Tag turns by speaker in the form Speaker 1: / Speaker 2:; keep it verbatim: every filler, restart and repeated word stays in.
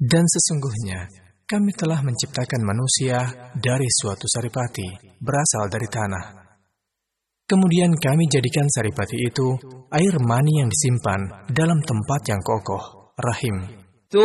Speaker 1: Dan sesungguhnya, kami telah menciptakan manusia dari suatu saripati, berasal dari tanah. Kemudian kami jadikan saripati itu air mani yang disimpan dalam tempat yang kokoh, rahim.